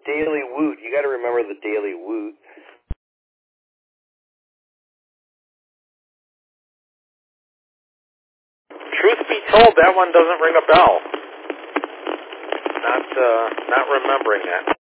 Daily Woot. You got to remember the Daily Woot. Truth be told, that one doesn't ring a bell. Not remembering that.